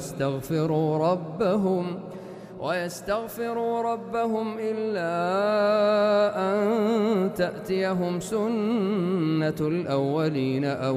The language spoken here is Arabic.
ويستغفروا ربهم إلا أن تأتيهم سنة الأولين أو